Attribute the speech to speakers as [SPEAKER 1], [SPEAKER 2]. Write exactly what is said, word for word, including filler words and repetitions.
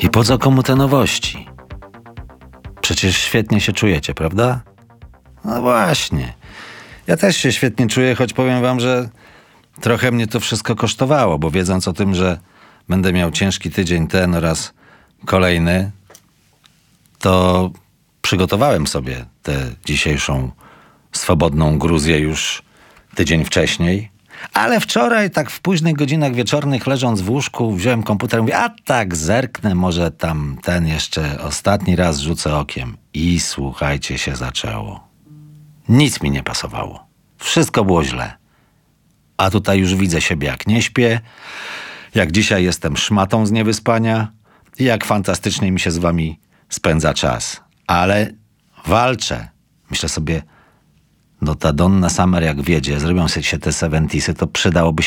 [SPEAKER 1] I po co komu te nowości? Przecież świetnie się czujecie, prawda? No właśnie. Ja też się świetnie czuję, choć powiem wam, że trochę mnie to wszystko kosztowało, bo wiedząc o tym, że będę miał ciężki tydzień ten oraz kolejny, to przygotowałem sobie tę dzisiejszą swobodną Gruzję już tydzień wcześniej. Ale wczoraj, tak w późnych godzinach wieczornych, leżąc w łóżku, wziąłem komputer i mówię, a tak, zerknę, może tam ten jeszcze ostatni raz rzucę okiem. I słuchajcie, się zaczęło. Nic mi nie pasowało. Wszystko było źle. A tutaj już widzę siebie, jak nie śpię, jak dzisiaj jestem szmatą z niewyspania i jak fantastycznie mi się z wami spędza czas. Ale walczę. Myślę sobie, no ta Donna Summer jak wiedzie, zrobią sobie się te siedemdziesiątych, to przydałoby się